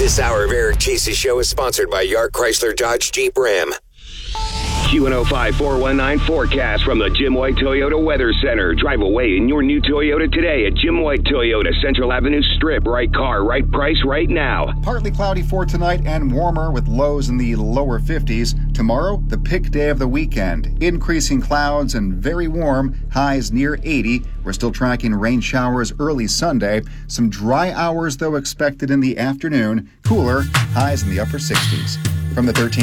This hour of Eric Casey's show is sponsored by Yark Chrysler Dodge Jeep Ram. Q105 419 forecast from the Jim White Toyota Weather Center. Drive away in your new Toyota today at Jim White Toyota, Central Avenue Strip. Right car, right price, right now. Partly cloudy for tonight and warmer with lows in the lower 50s. Tomorrow, the pick day of the weekend. Increasing clouds and very warm, highs near 80. We're still tracking rain showers early Sunday. Some dry hours, though, expected in the afternoon. Cooler, highs in the upper 60s. From the 13th.